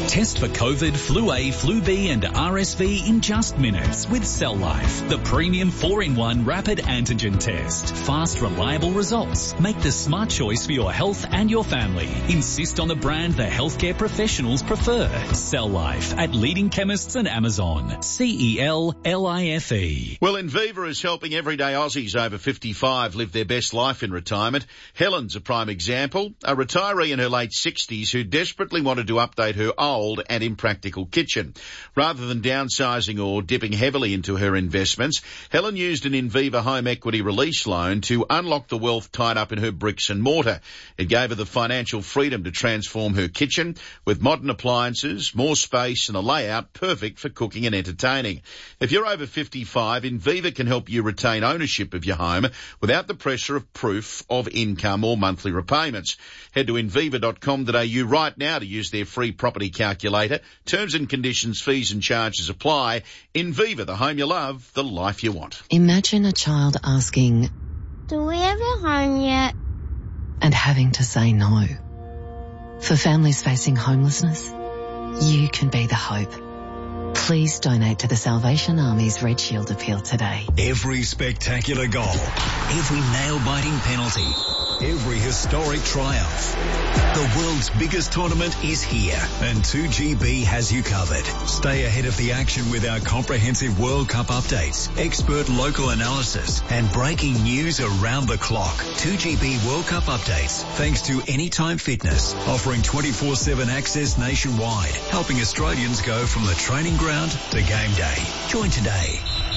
Test for COVID, Flu A, Flu B and RSV in just minutes with Cell Life, the premium 4-in-1 rapid antigen test. Fast, reliable results. Make the smart choice for your health and your family. Insist on the brand the healthcare professionals prefer. Cell Life at leading chemists and Amazon. CELLIFE. Well, Inviva is helping everyday Aussies over 55 live their best life in retirement. Helen's a prime example, a retiree in her late 60s who desperately wanted to update her old and impractical kitchen. Rather than downsizing or dipping heavily into her investments, Helen used an Inviva home equity release loan to unlock the wealth tied up in her bricks and mortar. It gave her the financial freedom to transform her kitchen with modern appliances, more space and a layout perfect for cooking and entertaining. If you're over 55, Inviva can help you retain ownership of your home without the pressure of proof of income or monthly repayments. Head to inviva.com.au right now to use their free property calculator. Terms and conditions, fees and charges apply. Inviva, the home you love, the life you want. Imagine a child asking, "Do we have a home yet?" and having to say no. For families facing homelessness, you can be the hope. Please donate to the Salvation Army's Red Shield appeal today. Every spectacular goal, every nail-biting penalty, every historic triumph. The world's biggest tournament is here, and 2GB has you covered. Stay ahead of the action with our comprehensive World Cup updates, expert local analysis, and breaking news around the clock. 2GB World Cup updates, thanks to Anytime Fitness, offering 24/7 access nationwide, helping Australians go from the training ground to game day. Join today.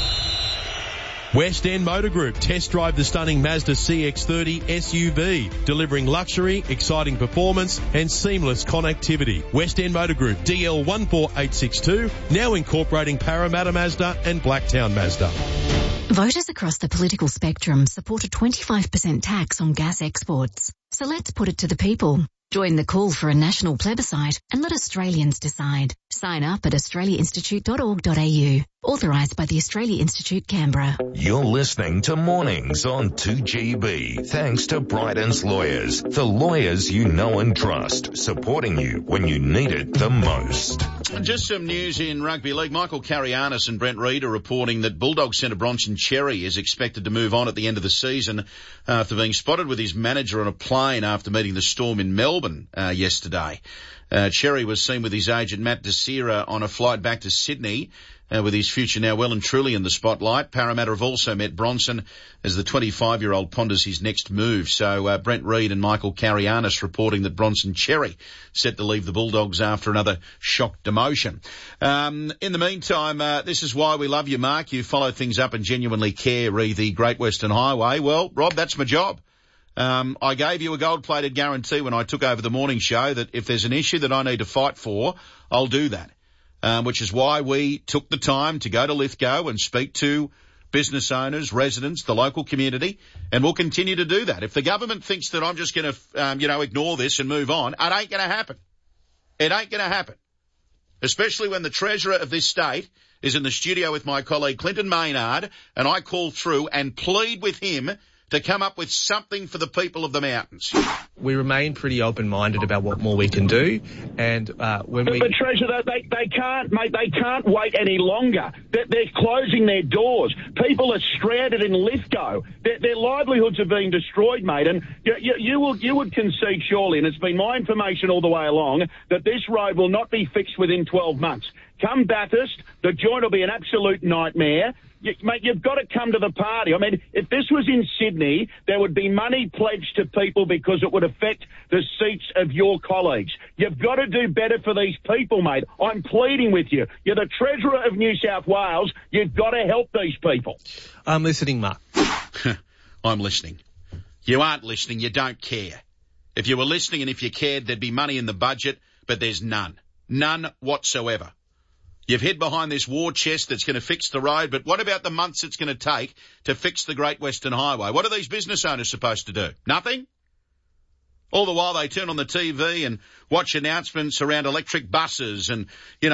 West End Motor Group. Test drive the stunning Mazda CX-30 SUV, delivering luxury, exciting performance and seamless connectivity. West End Motor Group, DL 14862, now incorporating Parramatta Mazda and Blacktown Mazda. Voters across the political spectrum support a 25% tax on gas exports. So let's put it to the people. Join the call for a national plebiscite and let Australians decide. Sign up at australiainstitute.org.au. Authorised by the Australia Institute, Canberra. You're listening to Mornings on 2GB. Thanks to Bryden's Lawyers, the lawyers you know and trust, supporting you when you need it the most. Just some news in rugby league. Michael Carianis and Brent Reid are reporting that Bulldogs centre Bronson Cherry is expected to move on at the end of the season after being spotted with his manager on a plane after meeting the Storm in Melbourne yesterday. Cherry was seen with his agent Matt Desira on a flight back to Sydney, with his future now well and truly in the spotlight. Parramatta have also met Bronson as the 25-year-old ponders his next move. So Brent Reid and Michael Carianis reporting that Bronson Cherry set to leave the Bulldogs after another shock demotion. In the meantime, this is why we love you, Mark. You follow things up and genuinely care, re the Great Western Highway. Well, Rob, that's my job. I gave you a gold-plated guarantee when I took over the morning show that if there's an issue that I need to fight for, I'll do that. Which is why we took the time to go to Lithgow and speak to business owners, residents, the local community, and we'll continue to do that. If the government thinks that I'm just going to, ignore this and move on, it ain't going to happen. It ain't going to happen. Especially when the Treasurer of this state is in the studio with my colleague Clinton Maynard, and I call through and plead with him to come up with something for the people of the mountains. We remain pretty open-minded about what more we can do, and when we... But Treasurer, they can't, mate, they can't wait any longer. They're closing their doors. People are stranded in Lithgow. Their livelihoods are being destroyed, mate, and you would concede, surely, and it's been my information all the way along, that this road will not be fixed within 12 months. Come Bathurst, the joint will be an absolute nightmare. Mate, you've got to come to the party. I mean, if this was in Sydney, there would be money pledged to people because it would affect the seats of your colleagues. You've got to do better for these people, mate. I'm pleading with you. You're the Treasurer of New South Wales. You've got to help these people. I'm listening, Mark. I'm listening. You aren't listening. You don't care. If you were listening and if you cared, there'd be money in the budget, but there's none. None whatsoever. You've hid behind this war chest that's going to fix the road, but what about the months it's going to take to fix the Great Western Highway? What are these business owners supposed to do? Nothing? All the while they turn on the TV and watch announcements around electric buses and,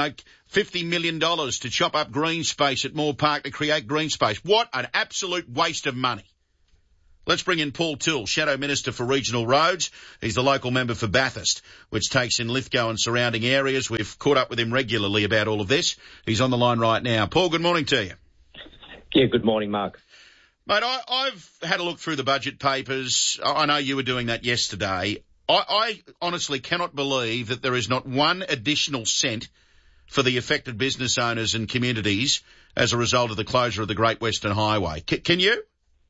$50 million to chop up green space at Moore Park to create green space. What an absolute waste of money. Let's bring in Paul Till, Shadow Minister for Regional Roads. He's the local member for Bathurst, which takes in Lithgow and surrounding areas. We've caught up with him regularly about all of this. He's on the line right now. Paul, good morning to you. Yeah, good morning, Mark. Mate, I've had a look through the budget papers. I know you were doing that yesterday. I honestly cannot believe that there is not one additional cent for the affected business owners and communities as a result of the closure of the Great Western Highway. Can you?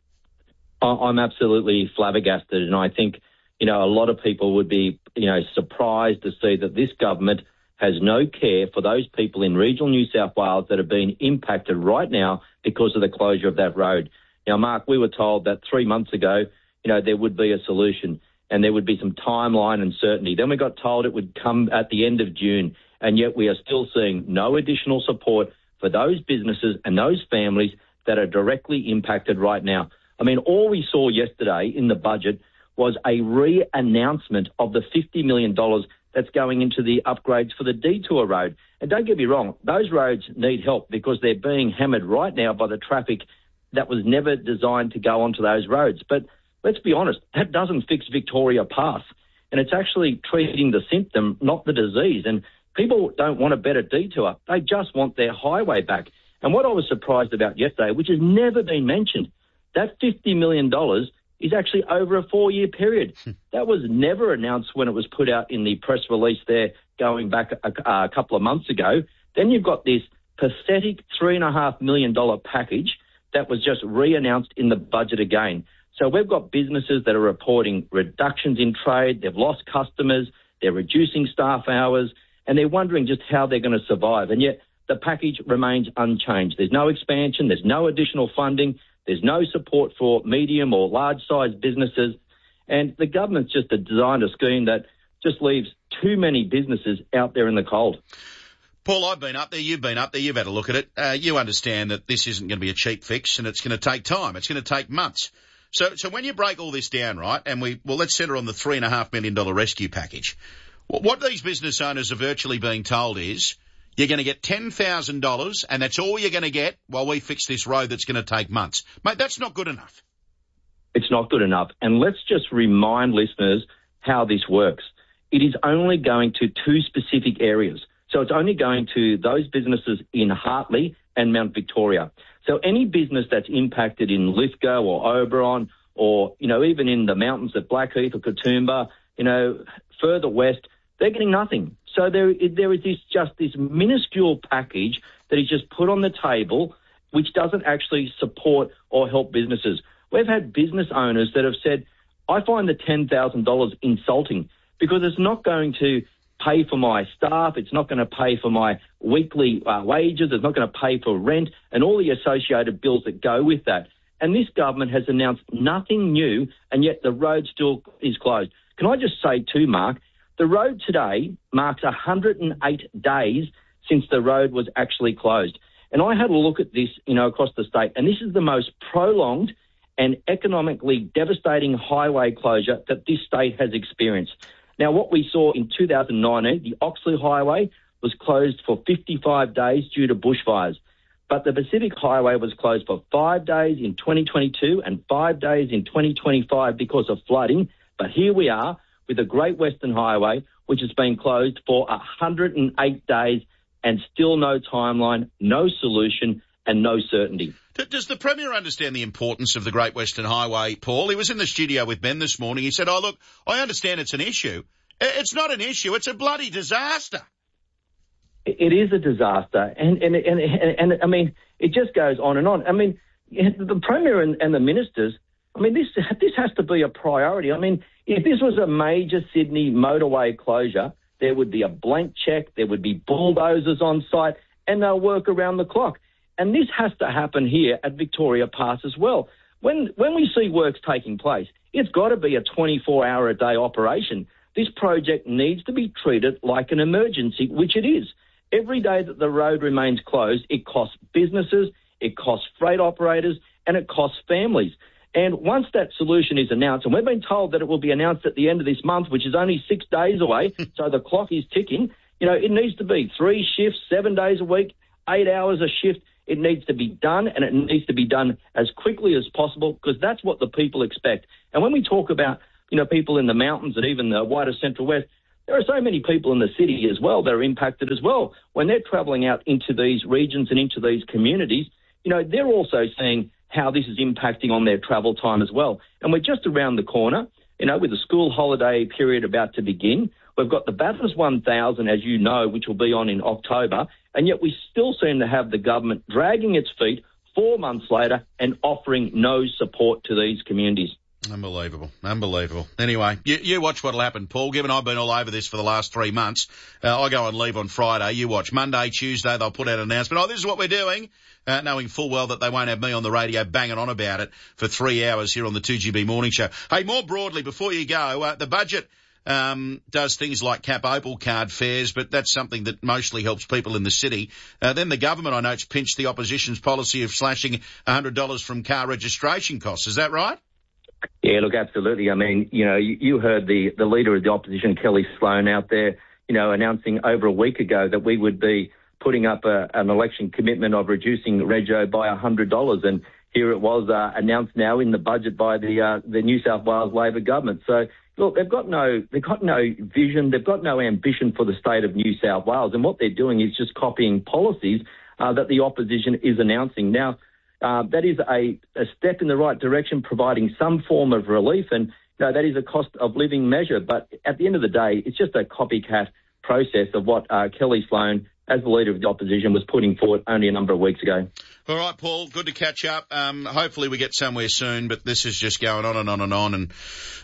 I'm absolutely flabbergasted, and I think, a lot of people would be, surprised to see that this government has no care for those people in regional New South Wales that have been impacted right now because of the closure of that road. Now, Mark, we were told that 3 months ago, there would be a solution and there would be some timeline and certainty. Then we got told it would come at the end of June, and yet we are still seeing no additional support for those businesses and those families that are directly impacted right now. I mean, all we saw yesterday in the budget was a re-announcement of the $50 million that's going into the upgrades for the Detour Road. And don't get me wrong, those roads need help because they're being hammered right now by the traffic that was never designed to go onto those roads. But let's be honest, that doesn't fix Victoria Pass. And it's actually treating the symptom, not the disease. And people don't want a better detour. They just want their highway back. And what I was surprised about yesterday, which has never been mentioned, that $50 million is actually over a 4-year period. That was never announced when it was put out in the press release there going back a couple of months ago. Then you've got this pathetic $3.5 million package that was just re-announced in the budget again. So we've got businesses that are reporting reductions in trade, they've lost customers, they're reducing staff hours, and they're wondering just how they're going to survive. And yet the package remains unchanged. There's no expansion, there's no additional funding, there's no support for medium or large-sized businesses, and the government's just designed a scheme that just leaves too many businesses out there in the cold. Paul, I've been up there, you've been up there, you've had a look at it. You understand that this isn't going to be a cheap fix and it's going to take time. It's going to take months. So when you break all this down, right, and let's centre on the $3.5 million rescue package. What these business owners are virtually being told is, you're going to get $10,000 and that's all you're going to get while we fix this road that's going to take months. Mate, that's not good enough. It's not good enough. And let's just remind listeners how this works. It is only going to 2 specific areas. So it's only going to those businesses in Hartley and Mount Victoria. So any business that's impacted in Lithgow or Oberon or, even in the mountains at Blackheath or Katoomba, further west, they're getting nothing. So there is this minuscule package that is just put on the table which doesn't actually support or help businesses. We've had business owners that have said, I find the $10,000 insulting because it's not going to pay for my staff, it's not going to pay for my weekly wages, it's not going to pay for rent and all the associated bills that go with that. And this government has announced nothing new, and yet the road still is closed. Can I just say too, Mark, the road today marks 108 days since the road was actually closed. And I had a look at this, across the state, and this is the most prolonged and economically devastating highway closure that this state has experienced. Now, what we saw in 2019, the Oxley Highway was closed for 55 days due to bushfires. But the Pacific Highway was closed for 5 days in 2022 and 5 days in 2025 because of flooding. But here we are with the Great Western Highway, which has been closed for 108 days and still no timeline, no solution and no certainty. Does the Premier understand the importance of the Great Western Highway, Paul? He was in the studio with Ben this morning. He said, look, I understand it's an issue. It's not an issue. It's a bloody disaster. It is a disaster. And I mean, it just goes on and on. I mean, the Premier and the ministers, I mean, this has to be a priority. I mean, if this was a major Sydney motorway closure, there would be a blank check, there would be bulldozers on site, and they'll work around the clock. And this has to happen here at Victoria Pass as well. When we see works taking place, it's got to be a 24-hour-a-day operation. This project needs to be treated like an emergency, which it is. Every day that the road remains closed, it costs businesses, it costs freight operators, and it costs families. And once that solution is announced, and we've been told that it will be announced at the end of this month, which is only 6 days away, so the clock is ticking, it needs to be 3 shifts, 7 days a week, 8 hours a shift. It needs to be done, and it needs to be done as quickly as possible, because that's what the people expect. And when we talk about, people in the mountains and even the wider Central West, there are so many people in the city as well that are impacted as well. When they're travelling out into these regions and into these communities, they're also seeing how this is impacting on their travel time as well. And we're just around the corner, with the school holiday period about to begin. We've got the Bathurst 1000, as you know, which will be on in October, and yet we still seem to have the government dragging its feet 4 months later and offering no support to these communities. Unbelievable. Anyway, you watch what'll happen, Paul. Given I've been all over this for the last 3 months, I go on leave on Friday. You watch Monday, Tuesday, they'll put out an announcement. This is what we're doing, knowing full well that they won't have me on the radio banging on about it for 3 hours here on the 2GB Morning Show. Hey, more broadly, before you go, the budget does things like cap Opal card fares, but that's something that mostly helps people in the city. Then the government, I note, pinched the opposition's policy of slashing $100 from car registration costs. Is that right? Yeah, look, absolutely. I mean, you heard the leader of the opposition, Kelly Sloan, out there, announcing over a week ago that we would be putting up an election commitment of reducing rego by $100. And here it was announced now in the budget by the New South Wales Labor government. So, look, they've got no vision, they've got no ambition for the state of New South Wales. And what they're doing is just copying policies that the opposition is announcing. Now, that is a step in the right direction, providing some form of relief, and that is a cost of living measure. But at the end of the day, it's just a copycat process of what Kelly Sloan, as the leader of the opposition, was putting forward only a number of weeks ago. All right, Paul, good to catch up. Hopefully we get somewhere soon, but this is just going on and on and on. And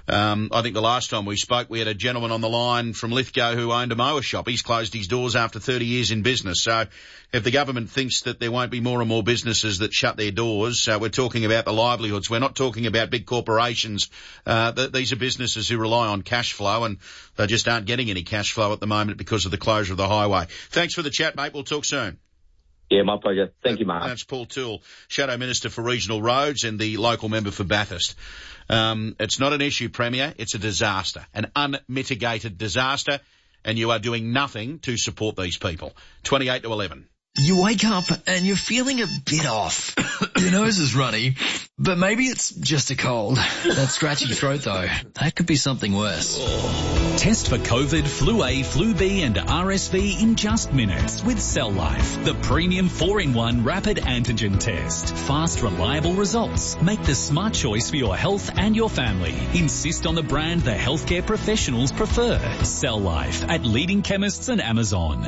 I think the last time we spoke, we had a gentleman on the line from Lithgow who owned a mower shop. He's closed his doors after 30 years in business. So if the government thinks that there won't be more and more businesses that shut their doors, we're talking about the livelihoods. We're not talking about big corporations. These are businesses who rely on cash flow, and they just aren't getting any cash flow at the moment because of the closure of the highway. Thanks for the chat, mate. We'll talk soon. Yeah, my pleasure. Thank you, Mark. That's Paul Toole, Shadow Minister for Regional Roads and the local member for Bathurst. It's not an issue, Premier. It's a disaster, an unmitigated disaster, and you are doing nothing to support these people. 28 to 11. You wake up and you're feeling a bit off. Your nose is runny, but maybe it's just a cold. That scratchy throat, though, that could be something worse. Test for COVID, Flu A, Flu B and RSV in just minutes with Cell Life, the premium 4-in-1 rapid antigen test. Fast, reliable results. Make the smart choice for your health and your family. Insist on the brand the healthcare professionals prefer. Cell Life at leading chemists and Amazon.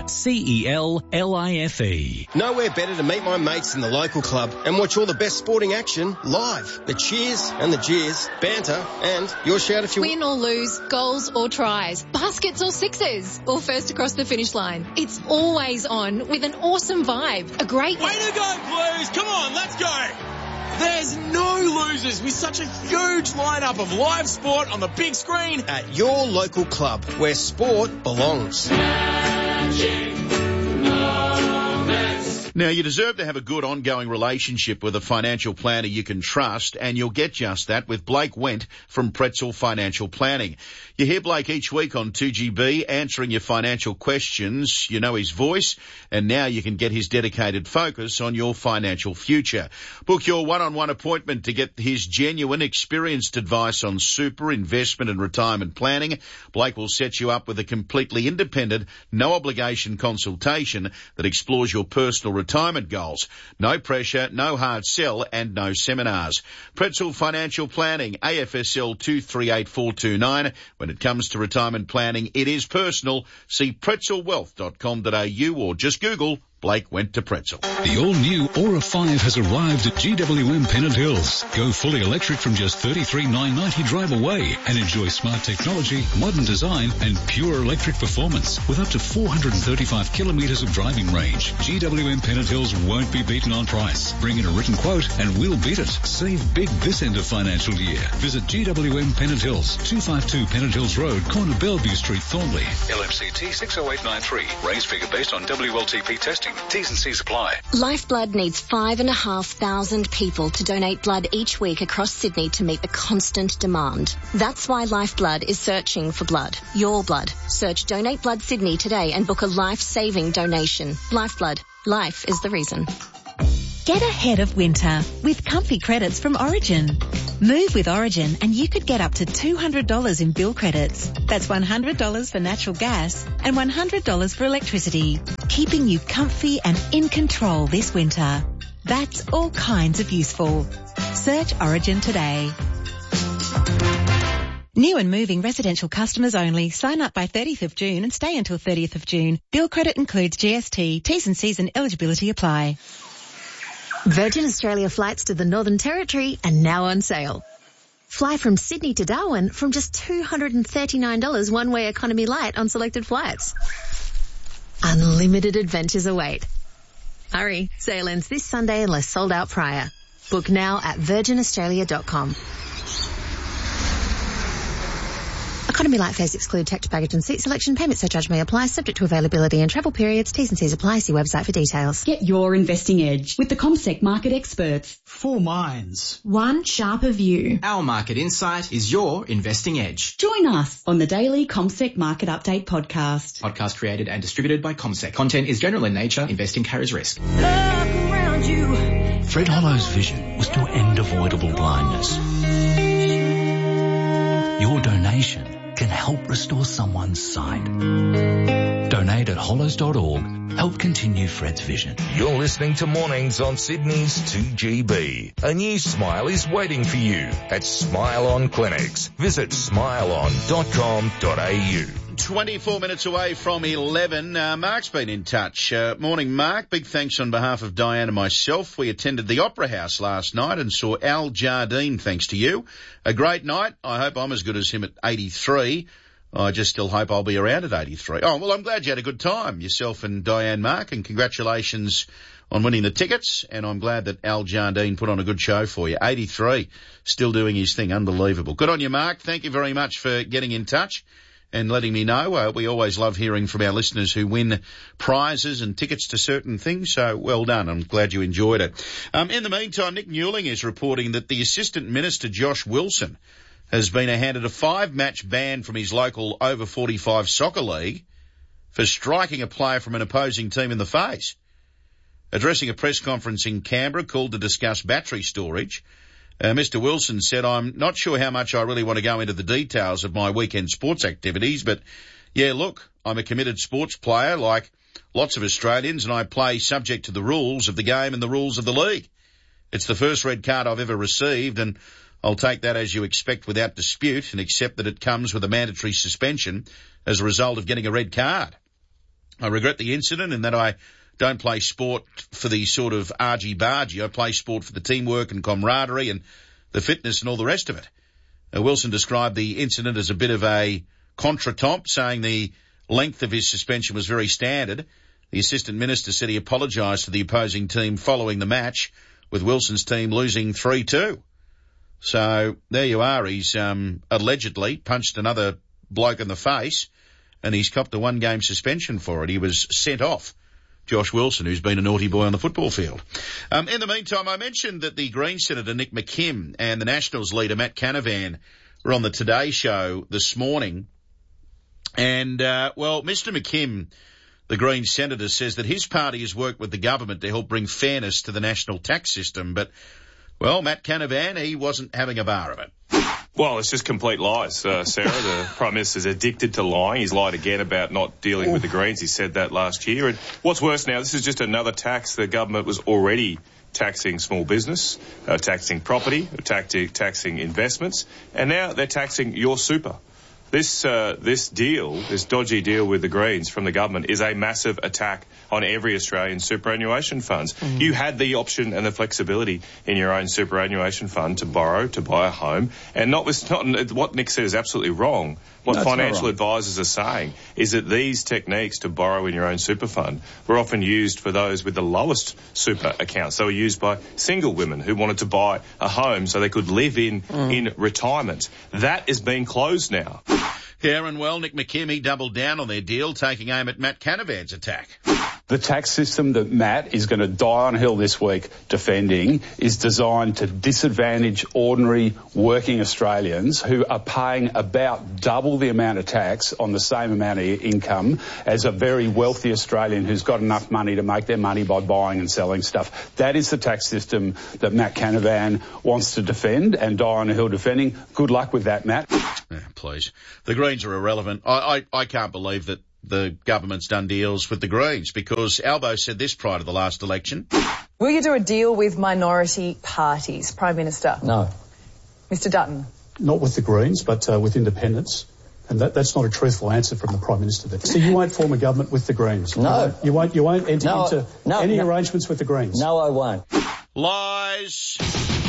CELLIFE. Nowhere better to meet my mates in the local club and watch all the best sporting action live. The cheers and the jeers, banter, and your shout if you win or lose, goals or tries, baskets or sixes, or first across the finish line. It's always on with an awesome vibe. A great way to go, Blues! Come on, let's go! There's no losers with such a huge lineup of live sport on the big screen at your local club where sport belongs. Now, you deserve to have a good ongoing relationship with a financial planner you can trust, and you'll get just that with Blake Wendt from Pretzel Financial Planning. You hear Blake each week on 2GB answering your financial questions. You know his voice, and now you can get his dedicated focus on your financial future. Book your one-on-one appointment to get his genuine, experienced advice on super, investment and retirement planning. Blake will set you up with a completely independent, no-obligation consultation that explores your personal retirement goals. No pressure, no hard sell and no seminars. Pretzel Financial Planning, AFSL 238429. When it comes to retirement planning, it is personal. See pretzelwealth.com.au or just Google Blake Went to Pretzel. The all-new Aura 5 has arrived at GWM Pennant Hills. Go fully electric from just $33,990 drive away and enjoy smart technology, modern design and pure electric performance with up to 435 kilometres of driving range. GWM Pennant Hills won't be beaten on price. Bring in a written quote and we'll beat it. Save big this end of financial year. Visit GWM Pennant Hills, 252 Pennant Hills Road, corner Bellevue Street, Thornley. LMCT 60893. Raised figure based on WLTP testing. T's and C's apply. Lifeblood needs 5,500 people to donate blood each week across Sydney to meet the constant demand. That's why Lifeblood is searching for blood. Your blood. Search Donate Blood Sydney today and book a life-saving donation. Lifeblood. Life is the reason. Get ahead of winter with comfy credits from Origin. Move with Origin and you could get up to $200 in bill credits. That's $100 for natural gas and $100 for electricity, keeping you comfy and in control this winter. That's all kinds of useful. Search Origin today. New and moving residential customers only. Sign up by 30th of June and stay until 30th of June. Bill credit includes GST. T's and C's and eligibility apply. Virgin Australia flights to the Northern Territory are now on sale. Fly from Sydney to Darwin from just $239 one-way economy light on selected flights. Unlimited adventures await. Hurry, sale ends this Sunday unless sold out prior. Book now at virginaustralia.com. Economy light fares exclude tax baggage and seat selection. Payment surcharge may apply, subject to availability and travel periods. T's and C's apply. See website for details. Get your investing edge with the CommSec market experts. 4 minds. One sharper view. Our market insight is your investing edge. Join us on the daily CommSec Market Update podcast. Podcast created and distributed by CommSec. Content is general in nature. Investing carries risk. Look around you. Fred Hollow's vision was to end avoidable blindness. Your donation can help restore someone's sight. Donate at hollows.org. Help continue Fred's vision. You're listening to Mornings on Sydney's 2GB. A new smile is waiting for you at Smile On Clinics. Visit smileon.com.au. 24 minutes away from 11. Mark's been in touch. Morning, Mark. Big thanks on behalf of Diane and myself. We attended the Opera House last night and saw Al Jardine, thanks to you. A great night. I hope I'm as good as him at 83. I just still hope I'll be around at 83. Oh, well, I'm glad you had a good time, yourself and Diane, Mark, and congratulations on winning the tickets, and I'm glad that Al Jardine put on a good show for you. 83, still doing his thing. Unbelievable. Good on you, Mark. Thank you very much for getting in touch and letting me know. We always love hearing from our listeners who win prizes and tickets to certain things, so well done. I'm glad you enjoyed it. In the meantime, Nick Newling is reporting that the Assistant Minister, Josh Wilson, has been handed a 5-match ban from his local over 45 soccer league for striking a player from an opposing team in the face. Addressing a press conference in Canberra called to discuss battery storage, Mr. Wilson said, "I'm not sure how much I really want to go into the details of my weekend sports activities, but yeah, look, I'm a committed sports player like lots of Australians, and I play subject to the rules of the game and the rules of the league. It's the first red card I've ever received, and I'll take that as you expect without dispute and accept that it comes with a mandatory suspension as a result of getting a red card. I regret the incident in that I don't play sport for the sort of argy-bargy. I play sport for the teamwork and camaraderie and the fitness and all the rest of it." Wilson described the incident as a bit of a contretemps, saying the length of his suspension was very standard. The Assistant Minister said he apologised to the opposing team following the match, with Wilson's team losing 3-2. So there you are. He's allegedly punched another bloke in the face, and he's copped a 1-game suspension for it. He was sent off. Josh Wilson, who's been a naughty boy on the football field. In the meantime, I mentioned that the Greens Senator Nick McKim and the Nationals leader Matt Canavan were on the Today Show this morning. And, well, Mr. McKim, the Greens Senator, says that his party has worked with the government to help bring fairness to the national tax system. But, well, Matt Canavan, he wasn't having a bar of it. Well, it's just complete lies, Sarah. The Prime Minister's addicted to lying. He's lied again about not dealing with the Greens. He said that last year. And what's worse now, this is just another tax. The government was already taxing small business, taxing property, taxing investments, and now they're taxing your super. This dodgy deal with the Greens from the government is a massive attack on every Australian superannuation funds. Mm. You had the option and the flexibility in your own superannuation fund to borrow, to buy a home, and what Nick said is absolutely wrong. What financial advisors are saying is that these techniques to borrow in your own super fund were often used for those with the lowest super accounts. They were used by single women who wanted to buy a home so they could live in retirement. That is being closed now. Yeah, and well, Nick McKim, he doubled down on their deal, taking aim at Matt Canavan's attack. The tax system that Matt is going to die on a hill this week defending is designed to disadvantage ordinary working Australians who are paying about double the amount of tax on the same amount of income as a very wealthy Australian who's got enough money to make their money by buying and selling stuff. That is the tax system that Matt Canavan wants to defend and die on a hill defending. Good luck with that, Matt. Yeah, please. The Greens are irrelevant. I can't believe that the government's done deals with the Greens, because Albo said this prior to the last election. Will you do a deal with minority parties, Prime Minister? No. Mr Dutton? Not with the Greens, but with independents. And that's not a truthful answer from the Prime Minister there. So you won't form a government with the Greens? No. You won't enter into any arrangements with the Greens? No, I won't. Lies.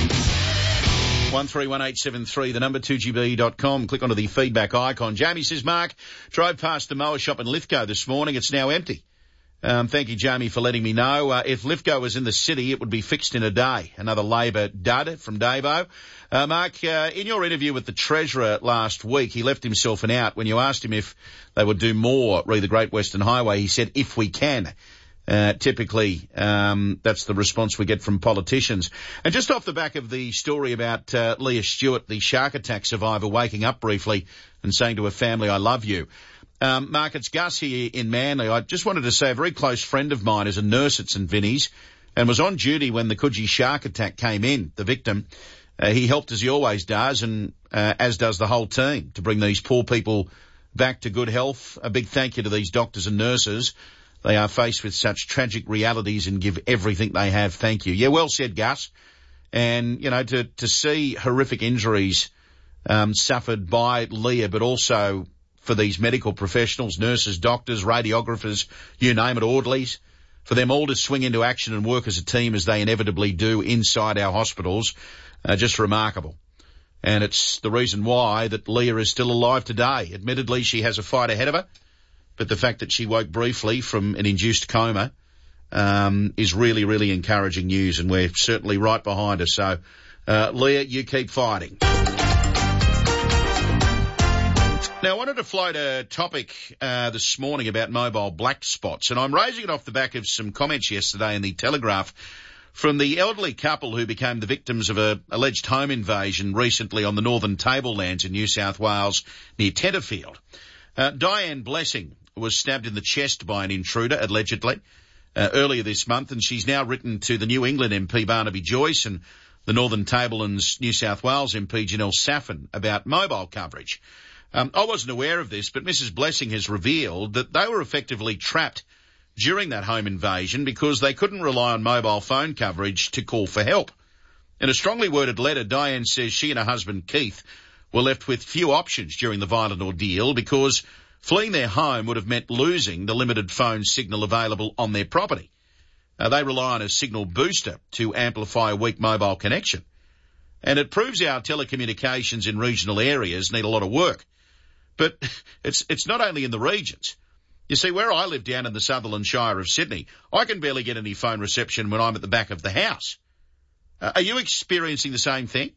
131873, the number 2GB.com. Click onto the feedback icon. Jamie says, Mark, drove past the mower shop in Lithgow this morning. It's now empty. Thank you, Jamie, for letting me know. If Lithgow was in the city, it would be fixed in a day. Another Labor dud from Davo. Mark, in your interview with the Treasurer last week, he left himself an out when you asked him if they would do more re the Great Western Highway. He said, if we can. Typically, that's the response we get from politicians. And just off the back of the story about Leah Stewart, the shark attack survivor, waking up briefly and saying to her family, I love you. Mark, it's Gus here in Manly. I just wanted to say a very close friend of mine is a nurse at St Vinny's and was on duty when the Coogee shark attack came in, the victim. He helped as he always does, and as does the whole team, to bring these poor people back to good health. A big thank you to these doctors and nurses. They are faced with such tragic realities and give everything they have. Thank you. Yeah, well said, Gus. And, you know, to see horrific injuries suffered by Leah, but also for these medical professionals, nurses, doctors, radiographers, you name it, orderlies, for them all to swing into action and work as a team as they inevitably do inside our hospitals, just remarkable. And it's the reason why that Leah is still alive today. Admittedly, she has a fight ahead of her. But the fact that she woke briefly from an induced coma is really, really encouraging news, and we're certainly right behind her. So, Leah, you keep fighting. Now, I wanted to float a topic this morning about mobile black spots, and I'm raising it off the back of some comments yesterday in the Telegraph from the elderly couple who became the victims of an alleged home invasion recently on the Northern Tablelands in New South Wales near Tenterfield. Diane Blessing was stabbed in the chest by an intruder, allegedly, earlier this month, and she's now written to the New England MP Barnaby Joyce and the Northern Tablelands New South Wales MP Janelle Saffin about mobile coverage. I wasn't aware of this, but Mrs. Blessing has revealed that they were effectively trapped during that home invasion because they couldn't rely on mobile phone coverage to call for help. In a strongly worded letter, Diane says she and her husband Keith were left with few options during the violent ordeal because fleeing their home would have meant losing the limited phone signal available on their property. They rely on a signal booster to amplify a weak mobile connection. And it proves our telecommunications in regional areas need a lot of work. But it's not only in the regions. You see, where I live down in the Sutherland Shire of Sydney, I can barely get any phone reception when I'm at the back of the house. Are you experiencing the same thing?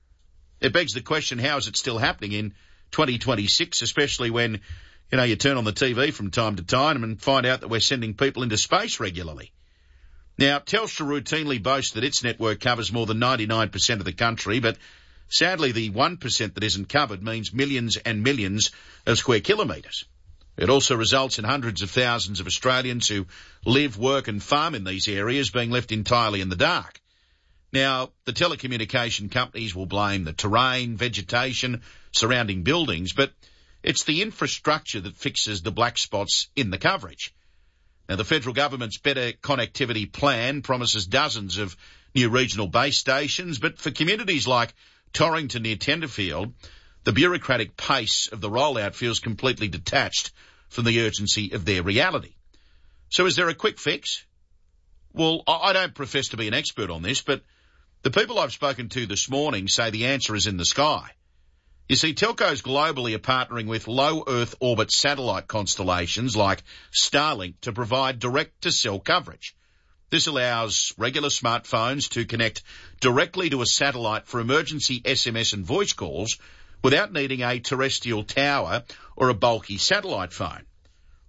It begs the question, how is it still happening in 2026, especially when, you know, you turn on the TV from time to time and find out that we're sending people into space regularly. Now, Telstra routinely boasts that its network covers more than 99% of the country, but sadly the 1% that isn't covered means millions and millions of square kilometres. It also results in hundreds of thousands of Australians who live, work and farm in these areas being left entirely in the dark. Now, the telecommunication companies will blame the terrain, vegetation, surrounding buildings, but it's the infrastructure that fixes the black spots in the coverage. Now, the federal government's Better Connectivity Plan promises dozens of new regional base stations, but for communities like Torrington near Tenterfield, the bureaucratic pace of the rollout feels completely detached from the urgency of their reality. So is there a quick fix? Well, I don't profess to be an expert on this, but the people I've spoken to this morning say the answer is in the sky. You see, telcos globally are partnering with low Earth orbit satellite constellations like Starlink to provide direct-to-cell coverage. This allows regular smartphones to connect directly to a satellite for emergency SMS and voice calls without needing a terrestrial tower or a bulky satellite phone.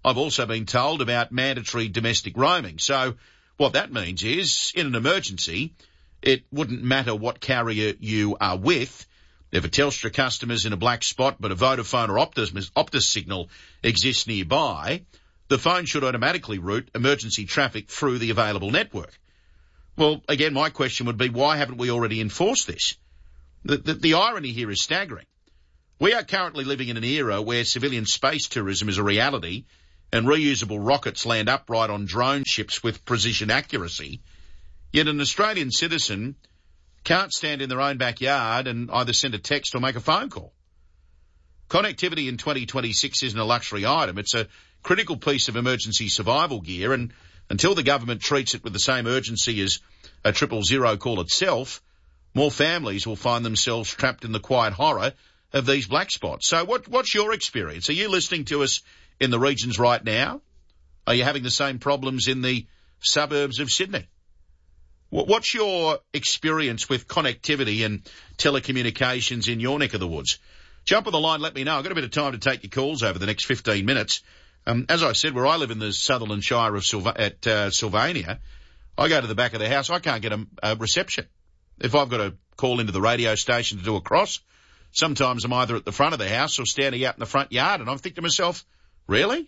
I've also been told about mandatory domestic roaming. So what that means is, in an emergency, it wouldn't matter what carrier you are with. If a Telstra customer's in a black spot but a Vodafone or Optus signal exists nearby, the phone should automatically route emergency traffic through the available network. Well, again, my question would be, why haven't we already enforced this? The irony here is staggering. We are currently living in an era where civilian space tourism is a reality and reusable rockets land upright on drone ships with precision accuracy, yet an Australian citizen can't stand in their own backyard and either send a text or make a phone call. Connectivity in 2026 isn't a luxury item. It's a critical piece of emergency survival gear, and until the government treats it with the same urgency as a 000 call itself, more families will find themselves trapped in the quiet horror of these black spots. So what's your experience? Are you listening to us in the regions right now? Are you having the same problems in the suburbs of Sydney? What's your experience with connectivity and telecommunications in your neck of the woods? Jump on the line, let me know. I've got a bit of time to take your calls over the next 15 minutes. As I said, where I live in the Sutherland Shire of Sylvania, I go to the back of the house, I can't get a reception. If I've got to call into the radio station to do a cross, sometimes I'm either at the front of the house or standing out in the front yard, and I'm thinking to myself, really?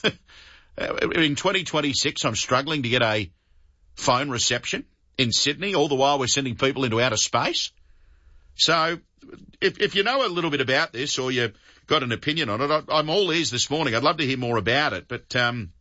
In 2026, I'm struggling to get a phone reception in Sydney, all the while we're sending people into outer space. So if you know a little bit about this or you've got an opinion on it, I'm all ears this morning. I'd love to hear more about it. But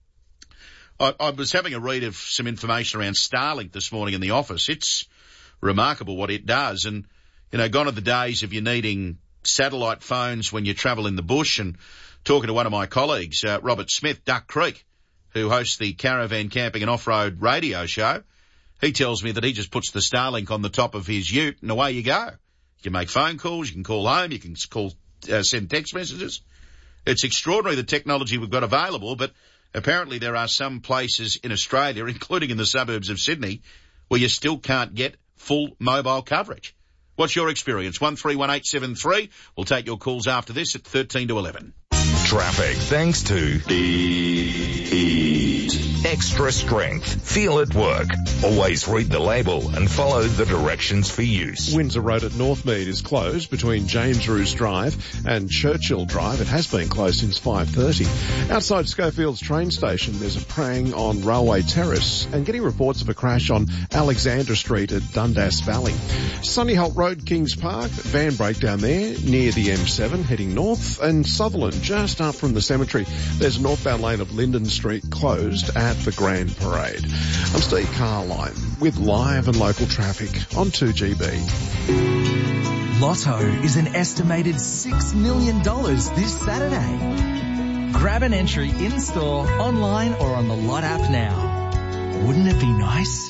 I was having a read of some information around Starlink this morning in the office. It's remarkable what it does. And, you know, gone are the days of you needing satellite phones when you travel in the bush. And talking to one of my colleagues, Robert Smith, Duck Creek, who hosts the Caravan Camping and Off-Road radio show, he tells me that he just puts the Starlink on the top of his ute and away you go. You can make phone calls, you can call home, you can send text messages. It's extraordinary the technology we've got available, but apparently there are some places in Australia, including in the suburbs of Sydney, where you still can't get full mobile coverage. What's your experience? 131873. We'll take your calls after this at 13 to 11. Traffic thanks to Heat. Extra strength. Feel it work. Always read the label and follow the directions for use. Windsor Road at Northmead is closed between James Roos Drive and Churchill Drive. It has been closed since 5:30. Outside Schofields train station, there's a prang on Railway Terrace and getting reports of a crash on Alexandra Street at Dundas Valley. Sunnyholt Road, Kings Park, van breakdown there near the M7 heading north, and Sutherland just up from the cemetery. There's a northbound lane of Linden Street closed at the Grand Parade. I'm Steve Carline with live and local traffic on 2GB. Lotto is an estimated $6 million this Saturday. Grab an entry in-store, online or on the Lot app now. Wouldn't it be nice?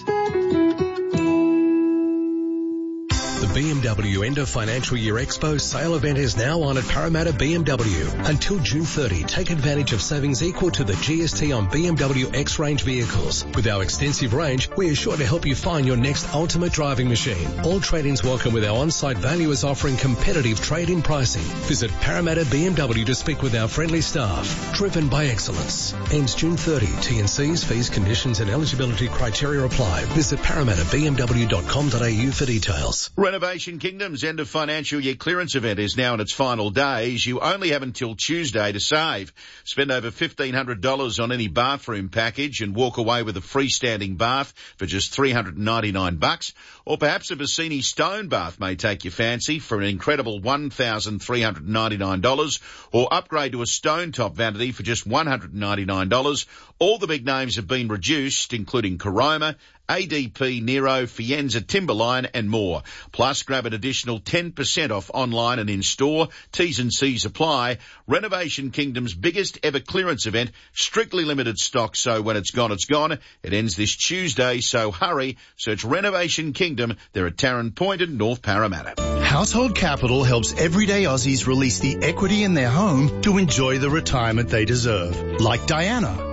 The BMW End of Financial Year Expo sale event is now on at Parramatta BMW. Until June 30, take advantage of savings equal to the GST on BMW X-Range vehicles. With our extensive range, we are sure to help you find your next ultimate driving machine. All trade-ins welcome with our on-site valuers offering competitive trade-in pricing. Visit Parramatta BMW to speak with our friendly staff. Driven by excellence. Ends June 30. T&Cs, fees, conditions and eligibility criteria apply. Visit parramattabmw.com.au for details. Renovation Kingdom's end of financial year clearance event is now in its final days. You only have until Tuesday to save. Spend over $1,500 on any bathroom package and walk away with a freestanding bath for just $399. Or perhaps a Bassini stone bath may take your fancy for an incredible $1,399. Or upgrade to a stone top vanity for just $199. All the big names have been reduced, including Caroma, ADP, Nero, Fienza, Timberline and more. Plus, grab an additional 10% off online and in-store. T's and C's apply. Renovation Kingdom's biggest ever clearance event. Strictly limited stock, so when it's gone, it's gone. It ends this Tuesday, so hurry. Search Renovation Kingdom. They're at Tarrant Point and North Parramatta. Household Capital helps everyday Aussies release the equity in their home to enjoy the retirement they deserve. Like Diana.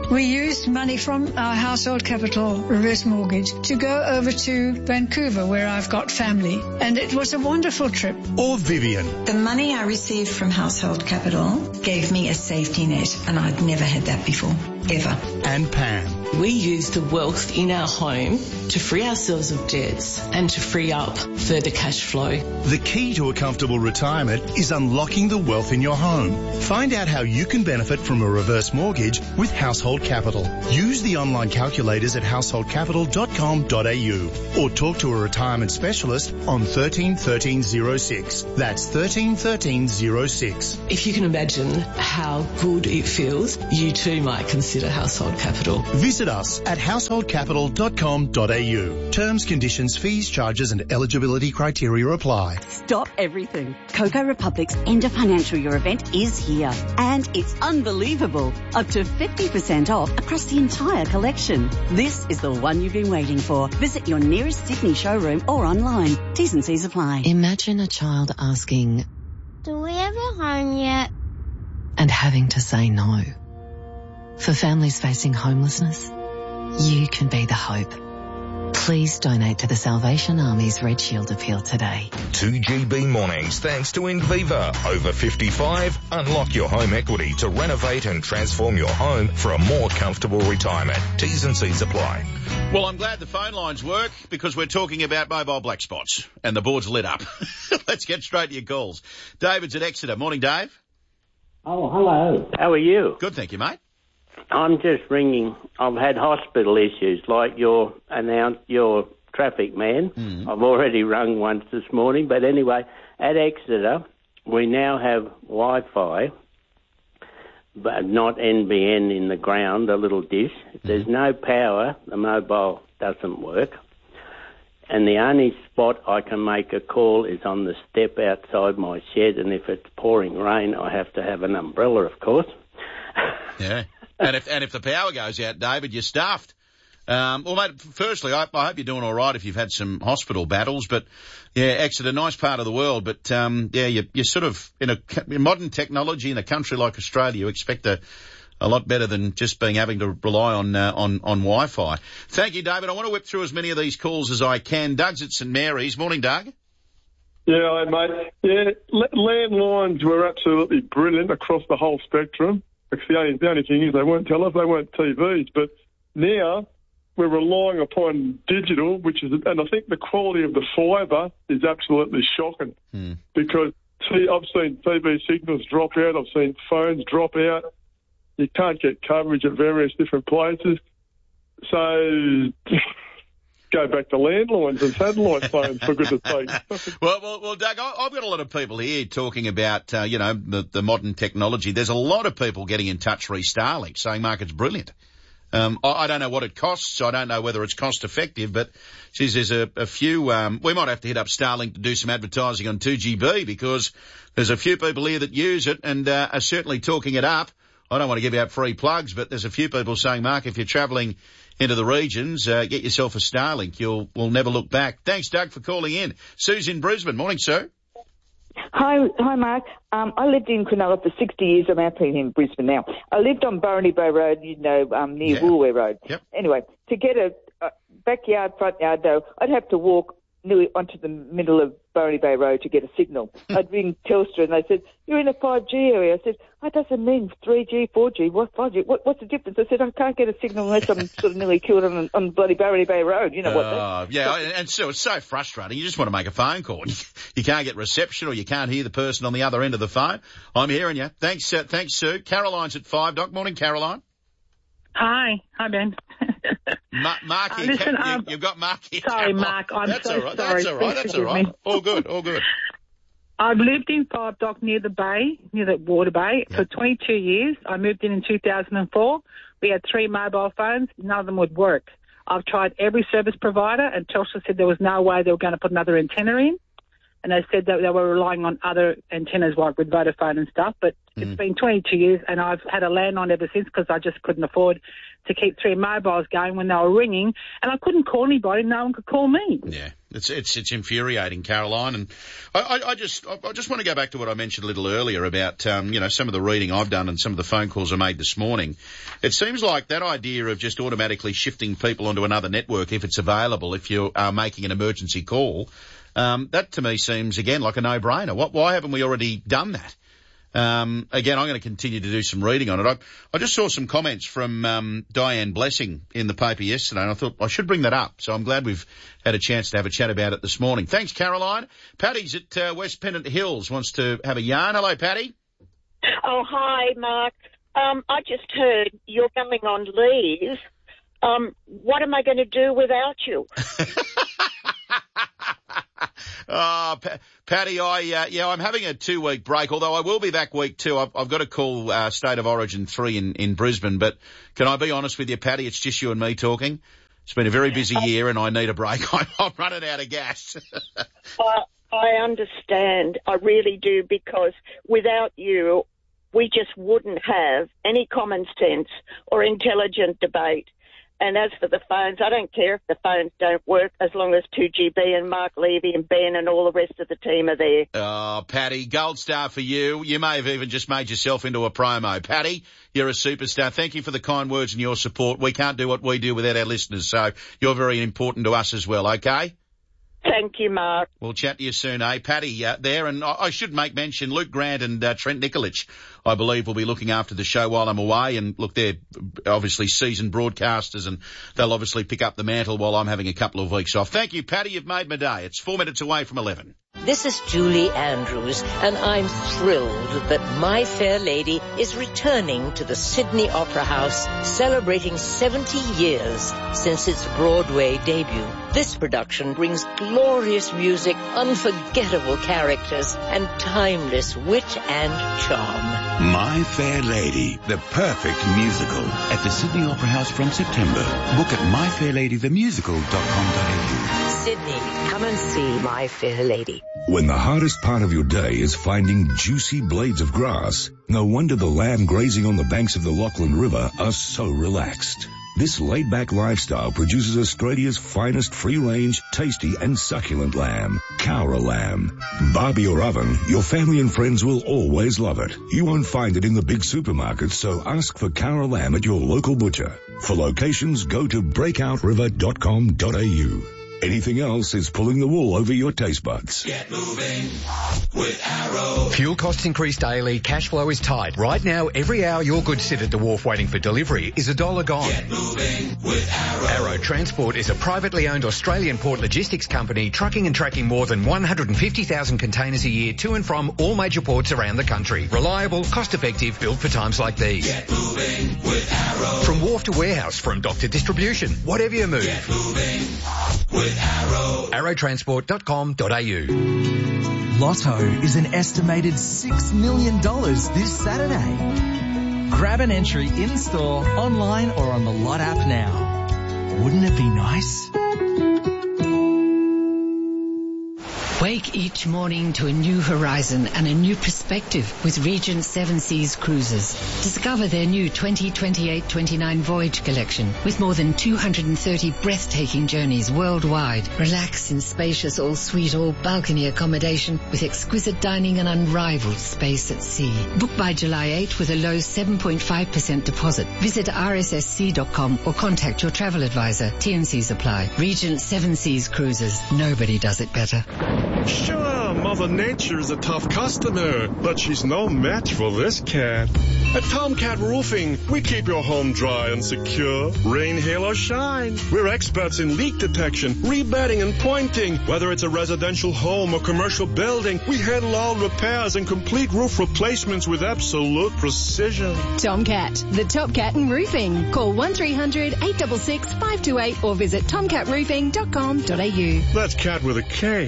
We used money from our household capital reverse mortgage to go over to Vancouver, where I've got family, and it was a wonderful trip. Or Vivian. The money I received from household capital gave me a safety net, and I'd never had that before, ever. And Pam. We use the wealth in our home to free ourselves of debts and to free up further cash flow. The key to a comfortable retirement is unlocking the wealth in your home. Find out how you can benefit from a reverse mortgage with Household Capital. Use the online calculators at householdcapital.com.au or talk to a retirement specialist on 13 13 06. That's 13 13 06. If you can imagine how good it feels, you too might consider Household Capital. Visit us at householdcapital.com.au. Terms, conditions, fees, charges and eligibility criteria apply. Stop everything. Coco Republic's End of Financial Year event is here. And it's unbelievable. Up to 50% off across the entire collection. This is the one you've been waiting for. Visit your nearest Sydney showroom or online. T's and C's apply. Imagine a child asking, "Do we have a home yet?" and having to say no. For families facing homelessness, you can be the hope. Please donate to the Salvation Army's Red Shield appeal today. 2GB mornings thanks to Inviva. Over 55, unlock your home equity to renovate and transform your home for a more comfortable retirement. T's and C's apply. Well, I'm glad the phone lines work because we're talking about mobile black spots and the board's lit up. Let's get straight to your calls. David's at Exeter. Morning, Dave. Oh, hello. How are you? Good, thank you, mate. I'm just ringing. I've had hospital issues like your traffic man. I've already rung once this morning. But anyway, at Exeter, we now have Wi-Fi, but not NBN in the ground, a little dish. If there's no power, the mobile doesn't work. And the only spot I can make a call is on the step outside my shed. And if it's pouring rain, I have to have an umbrella, of course. Yeah. And if the power goes out, David, you're stuffed. Well, mate, firstly, I hope you're doing all right if you've had some hospital battles. But, yeah, Exeter, nice part of the world. But, you're sort of in modern technology in a country like Australia, you expect a lot better than just having to rely on Wi-Fi. Thank you, David. I want to whip through as many of these calls as I can. Doug's at St Mary's. Morning, Doug. Yeah, mate. Yeah, landlines were absolutely brilliant across the whole spectrum. The only thing is they won't tell us, they weren't TVs. But now we're relying upon digital, and I think the quality of the fibre is absolutely shocking. Because I've seen TV signals drop out, I've seen phones drop out. You can't get coverage at various different places. So go back to landlines and satellite phones, for goodness sake. Well, Doug, I've got a lot of people here talking about, the modern technology. There's a lot of people getting in touch re Starlink, saying, Mark, it's brilliant. I don't know what it costs. I don't know whether it's cost effective, but geez, there's a few, we might have to hit up Starlink to do some advertising on 2GB because there's a few people here that use it and are certainly talking it up. I don't want to give out free plugs, but there's a few people saying, Mark, if you're travelling into the regions, get yourself a Starlink. We'll never look back. Thanks, Doug, for calling in. Sue's in Brisbane. Morning, Sue. Hi, Mark. I lived in Cronulla for 60 years. I'm out in Brisbane now. I lived on Burnie Bay Road, near Woolware Road. Yep. Anyway, to get a backyard, front yard, though, I'd have to walk nearly onto the middle of Burnie Bay Road to get a signal. I'd ring Telstra and they said, "You're in a 5G area." I said, "That doesn't mean 3G, 4G. What 5G? What's the difference?" I said, "I can't get a signal unless I'm sort of nearly killed on bloody Burnie Bay Road." You know what? Yeah, and so it's so frustrating. You just want to make a phone call. You can't get reception or you can't hear the person on the other end of the phone. I'm hearing you. Thanks, Sue. Caroline's at 5. Doc, morning, Caroline. Hi, Ben. Mark, listen, you've got Mark here. Sorry, Mark, I'm that's so all right. sorry. That's all right. All good. I've lived in Five Dock near the bay, near the water bay, for 22 years. I moved in 2004. We had 3 mobile phones. None of them would work. I've tried every service provider, and Telstra said there was no way they were going to put another antenna in. And they said that they were relying on other antennas like with Vodafone and stuff. But it's been 22 years, and I've had a landline ever since because I just couldn't afford to keep 3 mobiles going when they were ringing, and I couldn't call anybody. No one could call me. Yeah. It's infuriating, Caroline, and I just want to go back to what I mentioned a little earlier about some of the reading I've done and some of the phone calls I made this morning. It seems like that idea of just automatically shifting people onto another network if it's available, if you are making an emergency call, that to me seems again like a no-brainer. Why haven't we already done that? Again, I'm going to continue to do some reading on it. I just saw some comments from Diane Blessing in the paper yesterday, and I thought I should bring that up. So I'm glad we've had a chance to have a chat about it this morning. Thanks, Caroline. Paddy's at West Pennant Hills, wants to have a yarn. Hello, Paddy. Oh, hi, Mark. I just heard you're going on leave. What am I going to do without you? Paddy, I'm having a 2-week break, although I will be back week 2. I've got to call State of Origin 3 in Brisbane, but can I be honest with you, Paddy? It's just you and me talking. It's been a very busy year and I need a break. I'm running out of gas. I understand. I really do, because without you, we just wouldn't have any common sense or intelligent debate. And as for the phones, I don't care if the phones don't work as long as 2GB and Mark Levy and Ben and all the rest of the team are there. Oh, Paddy, gold star for you. You may have even just made yourself into a promo. Paddy, you're a superstar. Thank you for the kind words and your support. We can't do what we do without our listeners, so you're very important to us as well, okay? Thank you, Mark. We'll chat to you soon, eh? Paddy there, and I should make mention, Luke Grant and Trent Nikolic, I believe, will be looking after the show while I'm away, and look, they're obviously seasoned broadcasters, and they'll obviously pick up the mantle while I'm having a couple of weeks off. Thank you, Paddy, you've made my day. It's 4 minutes away from 11. This is Julie Andrews, and I'm thrilled that My Fair Lady is returning to the Sydney Opera House, celebrating 70 years since its Broadway debut. This production brings glorious music, unforgettable characters, and timeless wit and charm. My Fair Lady, the perfect musical, at the Sydney Opera House from September. Book at myfairladythemusical.com.au. Sydney, come and see My Fair Lady. When the hardest part of your day is finding juicy blades of grass, no wonder the lamb grazing on the banks of the Lachlan River are so relaxed. This laid-back lifestyle produces Australia's finest free-range, tasty and succulent lamb, Cowra lamb. Barbie or oven, your family and friends will always love it. You won't find it in the big supermarkets, so ask for Cowra lamb at your local butcher. For locations, go to breakoutriver.com.au. Anything else is pulling the wool over your taste buds. Get moving with Arrow. Fuel costs increase daily, cash flow is tight. Right now, every hour your goods sit at the wharf waiting for delivery is $1 gone. Get moving with Arrow. Arrow Transport is a privately owned Australian port logistics company trucking and tracking more than 150,000 containers a year to and from all major ports around the country. Reliable, cost-effective, built for times like these. Get moving with Arrow. From wharf to warehouse, from dock to distribution, whatever you move. Get moving with Arrow. Arrowtransport.com.au. Lotto is an estimated $6 million this Saturday. Grab an entry in-store, online or on the Lot app now. Wouldn't it be nice? Wake each morning to a new horizon and a new perspective with Regent Seven Seas Cruises. Discover their new 2028-29 voyage collection with more than 230 breathtaking journeys worldwide. Relax in spacious all-suite, all-balcony accommodation with exquisite dining and unrivaled space at sea. Book by July 8 with a low 7.5% deposit. Visit rssc.com or contact your travel advisor. T&Cs apply. Regent Seven Seas Cruises. Nobody does it better. Sure, Mother Nature's a tough customer, but she's no match for this cat. At Tomcat Roofing, we keep your home dry and secure, rain, hail, or shine. We're experts in leak detection, rebedding, and pointing. Whether it's a residential home or commercial building, we handle all repairs and complete roof replacements with absolute precision. Tomcat, the top cat in roofing. Call 1300 866 528 or visit tomcatroofing.com.au. That's cat with a K.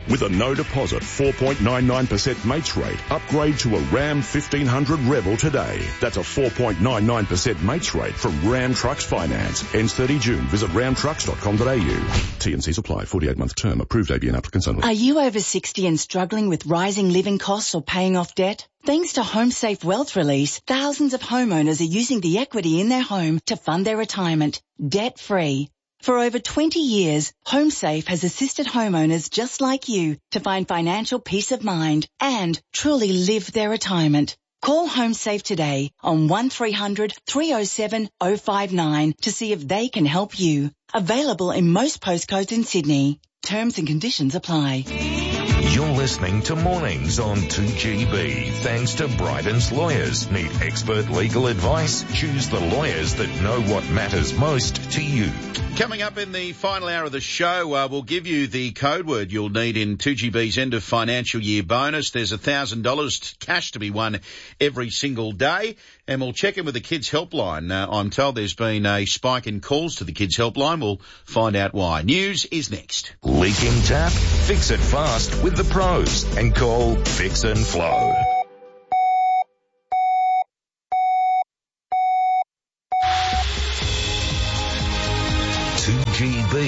With a no deposit 4.99% mates rate, upgrade to a Ram 1500 Rebel today. That's a 4.99% mates rate from Ram Trucks Finance. Ends 30 June. Visit ramtrucks.com.au. T&Cs apply. 48-month term. Approved ABN applicants only. Are you over 60 and struggling with rising living costs or paying off debt? Thanks to HomeSafe Wealth Release, thousands of homeowners are using the equity in their home to fund their retirement, debt-free. For over 20 years, HomeSafe has assisted homeowners just like you to find financial peace of mind and truly live their retirement. Call HomeSafe today on 1300 307 059 to see if they can help you. Available in most postcodes in Sydney. Terms and conditions apply. You're listening to Mornings on 2GB. Thanks to Bryden's Lawyers. Need expert legal advice? Choose the lawyers that know what matters most to you. Coming up in the final hour of the show, we'll give you the code word you'll need in 2GB's end of financial year bonus. There's $1,000 cash to be won every single day. And we'll check in with the Kids Helpline. I'm told there's been a spike in calls to the Kids Helpline. We'll find out why. News is next. Leaking tap? Fix it fast with the pros and call Fix and Flow. GB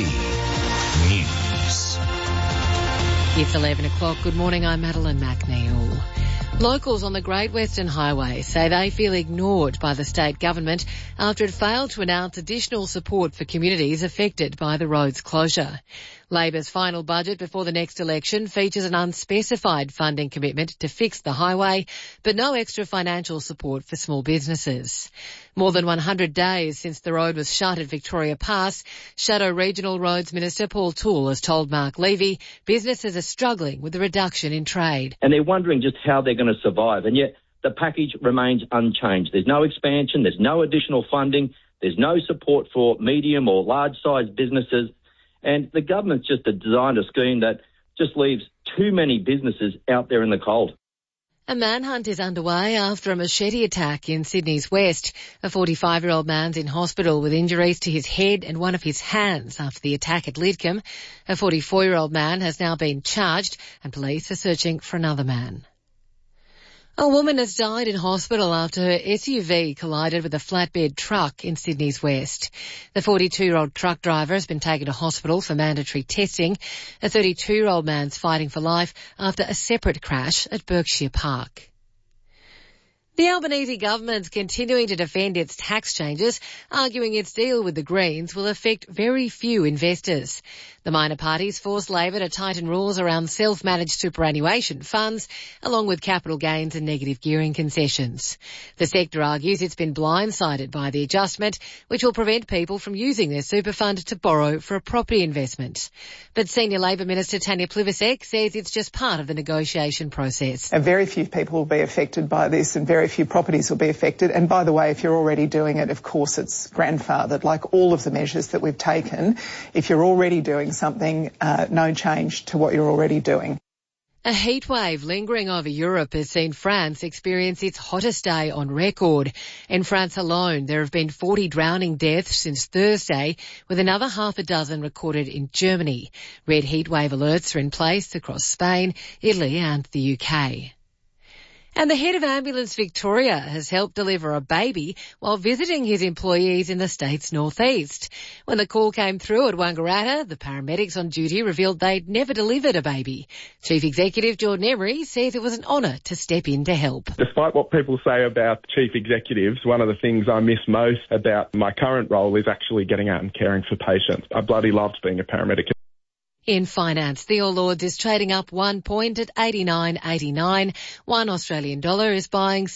News. It's 11 o'clock. Good morning, I'm Madeline McNeil. Locals on the Great Western Highway say they feel ignored by the state government after it failed to announce additional support for communities affected by the road's closure. Labor's final budget before the next election features an unspecified funding commitment to fix the highway, but no extra financial support for small businesses. More than 100 days since the road was shut at Victoria Pass, Shadow Regional Roads Minister Paul Toole has told Mark Levy businesses are struggling with the reduction in trade. And they're wondering just how they're going to survive, and yet the package remains unchanged. There's no expansion, there's no additional funding, there's no support for medium or large-sized businesses. And the government's just designed a scheme that just leaves too many businesses out there in the cold. A manhunt is underway after a machete attack in Sydney's West. A 45-year-old man's in hospital with injuries to his head and one of his hands after the attack at Lidcombe. A 44-year-old man has now been charged and police are searching for another man. A woman has died in hospital after her SUV collided with a flatbed truck in Sydney's West. The 42-year-old truck driver has been taken to hospital for mandatory testing. A 32-year-old man's fighting for life after a separate crash at Berkshire Park. The Albanese government's continuing to defend its tax changes, arguing its deal with the Greens will affect very few investors. The minor parties forced Labor to tighten rules around self-managed superannuation funds, along with capital gains and negative gearing concessions. The sector argues it's been blindsided by the adjustment, which will prevent people from using their super fund to borrow for a property investment. But Senior Labor Minister Tanya Plibersek says it's just part of the negotiation process. And very few people will be affected by this, and very few properties will be affected. And by the way, if you're already doing it, of course it's grandfathered, like all of the measures that we've taken. If you're already doing something, no change to what you're already doing. A heatwave lingering over Europe has seen France experience its hottest day on record. In France alone, there have been 40 drowning deaths since Thursday, with another half a dozen recorded in Germany. Red heatwave alerts are in place across Spain, Italy and the UK. And the head of Ambulance Victoria has helped deliver a baby while visiting his employees in the state's northeast. When the call came through at Wangaratta, the paramedics on duty revealed they'd never delivered a baby. Chief Executive Jordan Emery says it was an honour to step in to help. Despite what people say about chief executives, one of the things I miss most about my current role is actually getting out and caring for patients. I bloody loved being a paramedic. In finance, the All Ords is trading up 1 point at 89.89. 1 Australian dollar is buying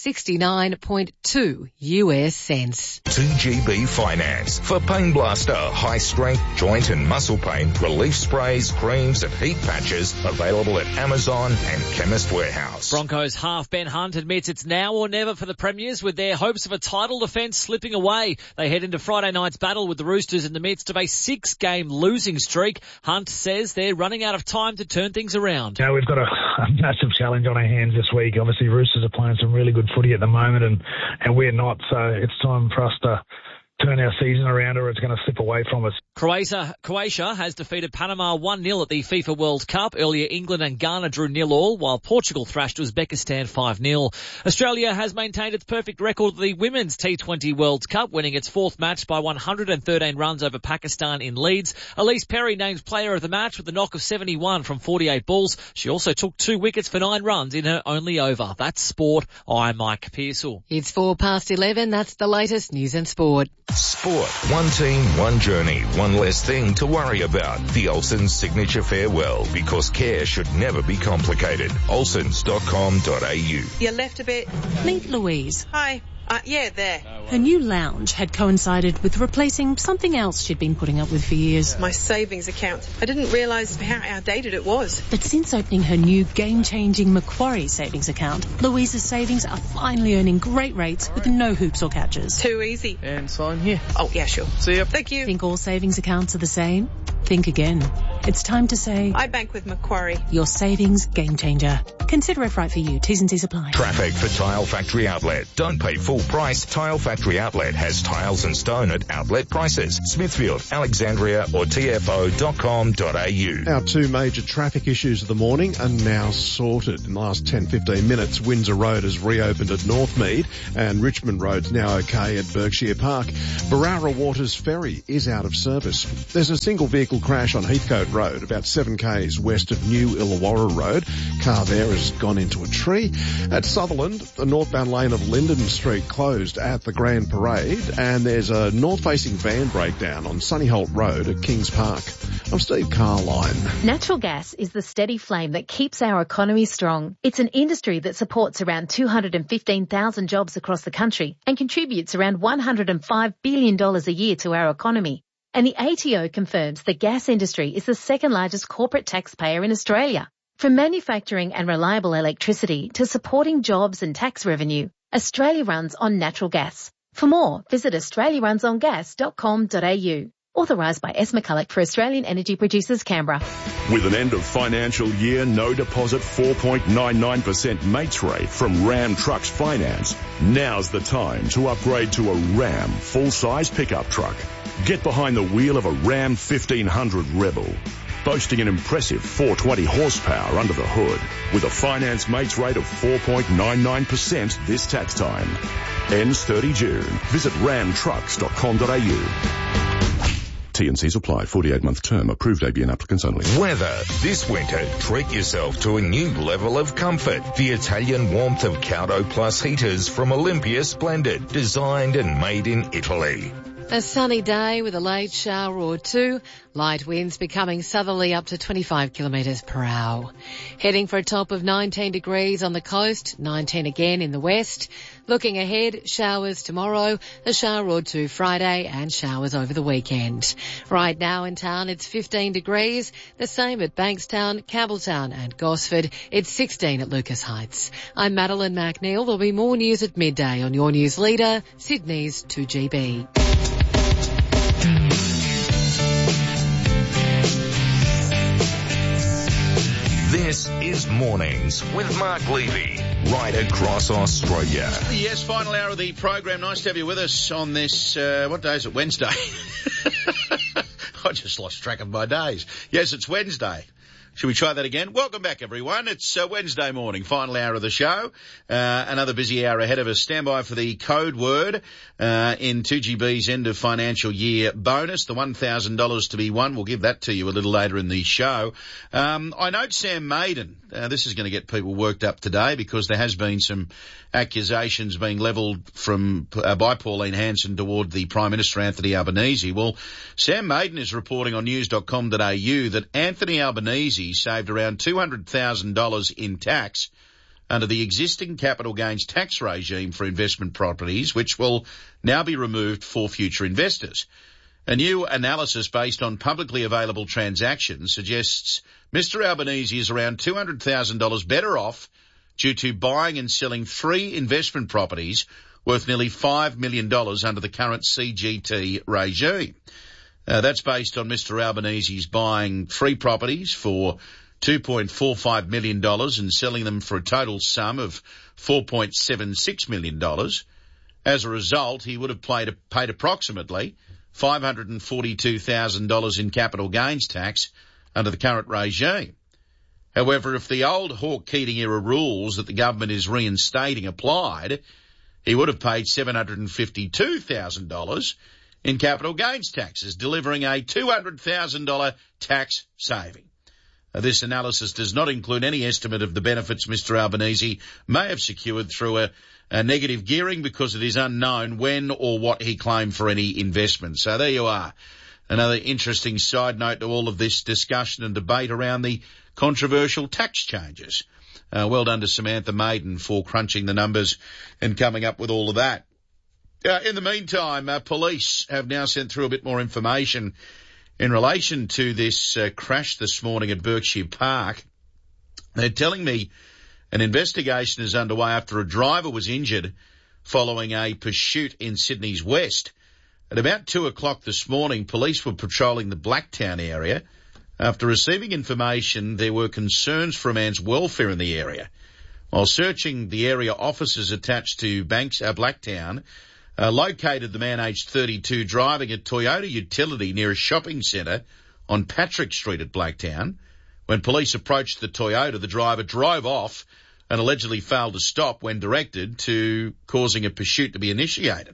69.2 US cents. 2GB Finance. For Pain Blaster, high strength, joint and muscle pain, relief sprays, creams and heat patches, available at Amazon and Chemist Warehouse. Broncos half Ben Hunt admits it's now or never for the Premiers, with their hopes of a title defence slipping away. They head into Friday night's battle with the Roosters in the midst of a 6-game losing streak. Hunt says they're running out of time to turn things around. You know, we've got a massive challenge on our hands this week. Obviously, Roosters are playing some really good footy at the moment, and we're not. So it's time for us to turn our season around, or it's going to slip away from us. Croatia has defeated Panama 1-0 at the FIFA World Cup. Earlier, England and Ghana drew 0-0, while Portugal thrashed Uzbekistan 5-0. Australia has maintained its perfect record at the Women's T20 World Cup, winning its fourth match by 113 runs over Pakistan in Leeds. Elise Perry named player of the match with a knock of 71 from 48 balls. She also took 2 wickets for 9 runs in her only over. That's sport. I'm Mike Pearsall. It's 11:04. That's the latest news and sport. Sport. One team, one journey, one less thing to worry about. The Olsen's Signature Farewell, because care should never be complicated. Olsens.com.au. You left a bit. Meet Louise. Hi. Yeah, there. Her new lounge had coincided with replacing something else she'd been putting up with for years. My savings account. I didn't realise how outdated it was. But since opening her new game-changing Macquarie savings account, Louise's savings are finally earning great rates with no hoops or catches. Too easy. And sign here. Oh, yeah, sure. See ya. Thank you. Think all savings accounts are the same? Think again. It's time to say, I bank with Macquarie. Your savings game changer. Consider if right for you. T's and C's apply. Traffic for Tile Factory Outlet. Don't pay full price. Tile Factory Outlet has tiles and stone at outlet prices. Smithfield, Alexandria or tfo.com.au. Our 2 major traffic issues of the morning are now sorted. In the last 10-15 minutes, Windsor Road has reopened at Northmead and Richmond Road's now okay at Berkshire Park. Barara Waters Ferry is out of service. There's a single vehicle crash on Heathcote Road, about 7 k's west of New Illawarra Road. Car there has gone into a tree. At Sutherland, the northbound lane of Linden Street closed at the Grand Parade, and there's a north-facing van breakdown on Sunnyholt Road at Kings Park. I'm Steve Carline. Natural gas is the steady flame that keeps our economy strong. It's an industry that supports around 215,000 jobs across the country and contributes around $105 billion a year to our economy. And the ATO confirms the gas industry is the second largest corporate taxpayer in Australia. From manufacturing and reliable electricity to supporting jobs and tax revenue, Australia runs on natural gas. For more, visit australiarunsongas.com.au. Authorised by S. McCulloch for Australian Energy Producers, Canberra. With an end of financial year, no deposit 4.99% mates rate from Ram Trucks Finance, now's the time to upgrade to a Ram full-size pickup truck. Get behind the wheel of a Ram 1500 Rebel, boasting an impressive 420 horsepower under the hood, with a finance mates rate of 4.99% this tax time. Ends 30 June. Visit ramtrucks.com.au. T&Cs apply. 48-month term. Approved ABN applicants only. Weather. This winter, treat yourself to a new level of comfort. The Italian warmth of Caudo Plus heaters from Olympia Splendid. Designed and made in Italy. A sunny day with a late shower or 2. Light winds becoming southerly up to 25 kilometres per hour. Heading for a top of 19 degrees on the coast, 19 again in the west. Looking ahead, showers tomorrow, a shower or 2 Friday and showers over the weekend. Right now in town it's 15 degrees, the same at Bankstown, Campbelltown and Gosford. It's 16 at Lucas Heights. I'm Madeline McNeil. There'll be more news at midday on your news leader, Sydney's 2GB. This is Mornings with Mark Levy, right across Australia. Yes, final hour of the program. Nice to have you with us on this, what day is it? Wednesday. I just lost track of my days. Yes, it's Wednesday. Should we try that again? Welcome back, everyone. It's Wednesday morning, final hour of the show. Another busy hour ahead of us. Stand by for the code word in 2GB's end of financial year bonus, the $1,000 to be won. We'll give that to you a little later in the show. I note Sam Maiden. This is going to get people worked up today because there has been some accusations being levelled by Pauline Hanson toward the Prime Minister, Anthony Albanese. Well, Sam Maiden is reporting on news.com.au that Anthony Albanese saved around $200,000 in tax under the existing capital gains tax regime for investment properties, which will now be removed for future investors. A new analysis based on publicly available transactions suggests Mr. Albanese is around $200,000 better off due to buying and selling 3 investment properties worth nearly $5 million under the current CGT regime. That's based on Mr. Albanese's buying 3 properties for $2.45 million and selling them for a total sum of $4.76 million. As a result, he would have paid approximately $542,000 in capital gains tax under the current regime. However, if the old Hawke-Keating era rules that the government is reinstating applied, he would have paid $752,000 in capital gains taxes, delivering a $200,000 tax saving. This analysis does not include any estimate of the benefits Mr Albanese may have secured through a negative gearing, because it is unknown when or what he claimed for any investment. So there you are. Another interesting side note to all of this discussion and debate around the controversial tax changes. Well done to Samantha Maiden for crunching the numbers and coming up with all of that. In the meantime, police have now sent through a bit more information in relation to this crash this morning at Berkshire Park. They're telling me an investigation is underway after a driver was injured following a pursuit in Sydney's West. At about 2 o'clock this morning, police were patrolling the Blacktown area. After receiving information, there were concerns for a man's welfare in the area. While searching the area, officers attached to Blacktown located the man aged 32 driving a Toyota utility near a shopping centre on Patrick Street at Blacktown. When police approached the Toyota, the driver drove off and allegedly failed to stop when directed, to causing a pursuit to be initiated.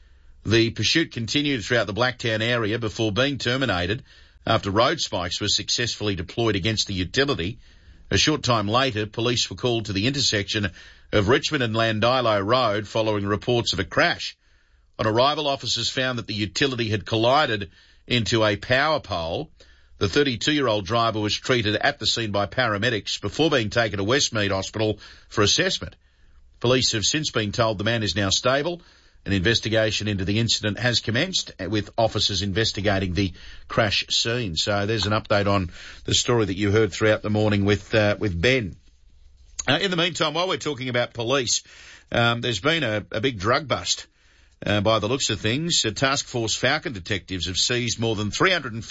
The pursuit continued throughout the Blacktown area before being terminated after road spikes were successfully deployed against the utility. A short time later, police were called to the intersection of Richmond and Landilo Road following reports of a crash. On arrival, officers found that the utility had collided into a power pole. The 32-year-old driver was treated at the scene by paramedics before being taken to Westmead Hospital for assessment. Police have since been told the man is now stable. An investigation into the incident has commenced, with officers investigating the crash scene. So there's an update on the story that you heard throughout the morning with Ben. In the meantime, while we're talking about police, there's been a big drug bust. By the looks of things, Task Force Falcon detectives have seized more than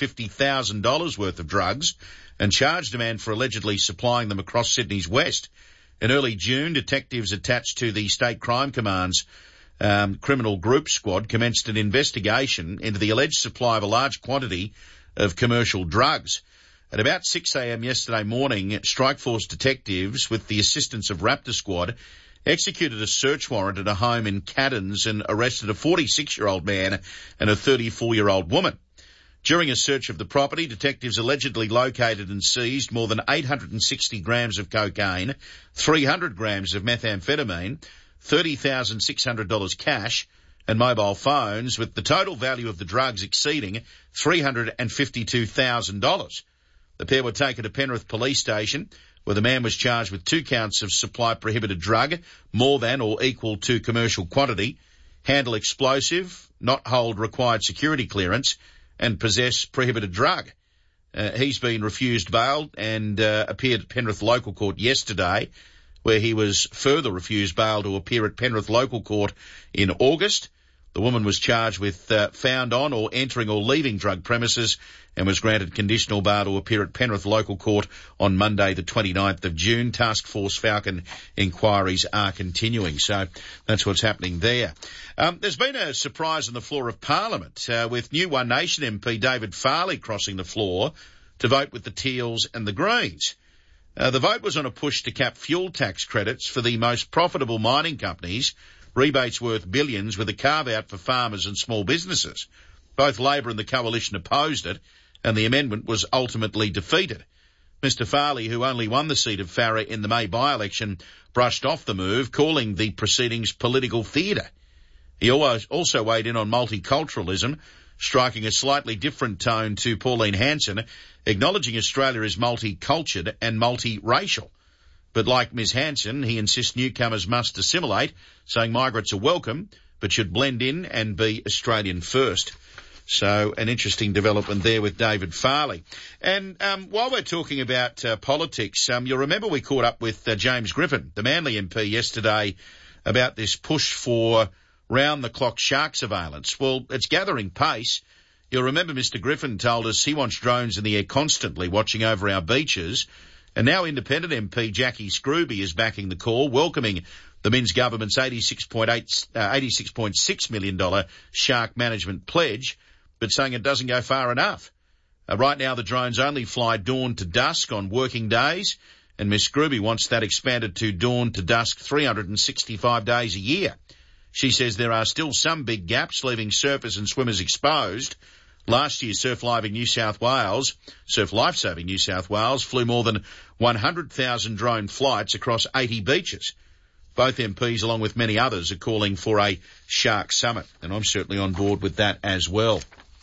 $350,000 worth of drugs and charged a man for allegedly supplying them across Sydney's West. In early June, detectives attached to the State Crime Command's criminal group squad commenced an investigation into the alleged supply of a large quantity of commercial drugs. At about 6 a.m. yesterday morning, Strikeforce detectives, with the assistance of Raptor Squad, executed a search warrant at a home in Caddens and arrested a 46-year-old man and a 34-year-old woman. During a search of the property, detectives allegedly located and seized more than 860 grams of cocaine, 300 grams of methamphetamine, $30,600 cash and mobile phones, with the total value of the drugs exceeding $352,000. The pair were taken to Penrith Police Station, where the man was charged with 2 counts of supply prohibited drug, more than or equal to commercial quantity, handle explosive, not hold required security clearance, and possess prohibited drug. He's been refused bail and appeared at Penrith Local Court yesterday, where he was further refused bail to appear at Penrith Local Court in August. The woman was charged with found on or entering or leaving drug premises and was granted conditional bail to appear at Penrith Local Court on Monday the 29th of June. Task Force Falcon inquiries are continuing. So that's what's happening there. There's been a surprise on the floor of Parliament with new One Nation MP David Farley crossing the floor to vote with the Teals and the Greens. The vote was on a push to cap fuel tax credits for the most profitable mining companies, rebates worth billions, with a carve-out for farmers and small businesses. Both Labor and the Coalition opposed it, and the amendment was ultimately defeated. Mr Farley, who only won the seat of Farrer in the May by-election, brushed off the move, calling the proceedings political theatre. He also weighed in on multiculturalism, striking a slightly different tone to Pauline Hanson, acknowledging Australia is multicultured and multiracial. But like Ms Hanson, he insists newcomers must assimilate, saying migrants are welcome, but should blend in and be Australian first. So an interesting development there with David Farley. And while we're talking about politics, you'll remember we caught up with James Griffin, the Manly MP, yesterday about this push for round-the-clock shark surveillance. Well, it's gathering pace. You'll remember Mr Griffin told us he wants drones in the air constantly watching over our beaches. And now independent MP Jackie Scrooby is backing the call, welcoming the Minns government's $86.6 million shark management pledge. but saying it doesn't go far enough. Right now, the drones only fly dawn to dusk on working days, and Miss Scrooby wants that expanded to dawn to dusk 365 days a year. She says there are still some big gaps, leaving surfers and swimmers exposed. Last year, Surf Lifesaving New South Wales flew more than 100,000 drone flights across 80 beaches. Both MPs, along with many others, are calling for a shark summit, and I'm certainly on board with that as well.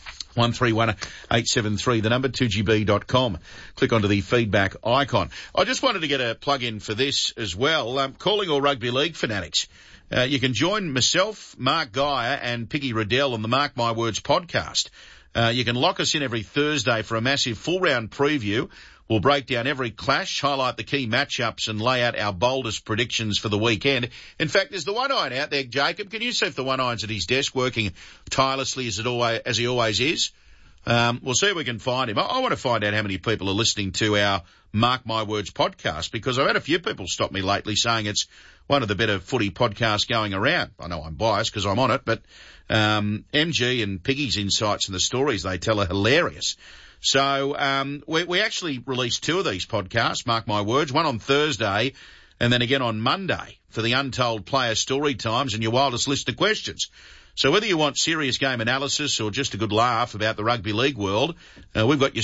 131873, the number, 2GB.com. Click onto the feedback icon. I just wanted to get a plug in for this as well. Calling all rugby league fanatics. You can join myself, Mark Geyer and Piggy Riddell on the Mark My Words podcast. You can lock us in every Thursday for a massive full round preview. We'll break down every clash, highlight the key matchups and lay out our boldest predictions for the weekend. In fact, there's the one iron out there, Jacob. Can you see if the one iron's at his desk working tirelessly as he always is? We'll see if we can find him. I want to find out how many people are listening to our Mark My Words podcast, because I've had a few people stop me lately saying it's one of the better footy podcasts going around. I know I'm biased because I'm on it, but MG and Piggy's insights and the stories they tell are hilarious. So we actually released two of these podcasts, Mark My Words, one on Thursday and then again on Monday for the Untold Player Story Times and your wildest list of questions. So whether you want serious game analysis or just a good laugh about the rugby league world, we've got your